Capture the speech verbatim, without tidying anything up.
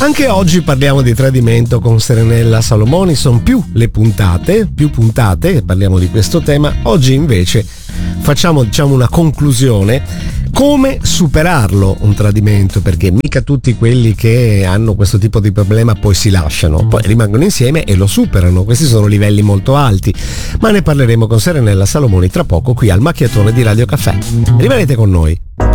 Anche oggi parliamo di tradimento con Serenella Salomoni, sono più le puntate, più puntate che parliamo di questo tema. Oggi invece facciamo, diciamo, una conclusione. Come superarlo un tradimento? Perché mica tutti quelli che hanno questo tipo di problema poi si lasciano, poi rimangono insieme e lo superano. Questi sono livelli molto alti, ma ne parleremo con Serenella Salomoni tra poco qui al Macchiatone di Radio Caffè. Rimanete con noi.